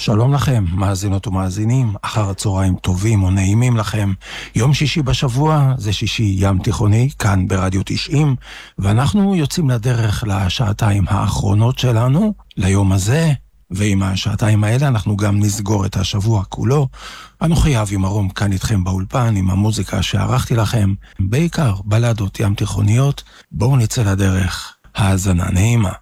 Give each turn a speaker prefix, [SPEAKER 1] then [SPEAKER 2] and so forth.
[SPEAKER 1] שלום לכם, מאזינות ומאזינים, אחר הצהריים טובים או נעימים לכם. יום שישי בשבוע, זה שישי ים תיכוני, כאן ברדיו 90, ואנחנו יוצאים לדרך לשעתיים האחרונות שלנו, ליום הזה, ועם השעתיים האלה אנחנו גם נסגור את השבוע כולו. אנוכי אבי מרום כאן איתכם באולפן עם המוזיקה שערכתי לכם, בעיקר בלדות ים תיכוניות. בואו נצא לדרך, האזנה נעימה.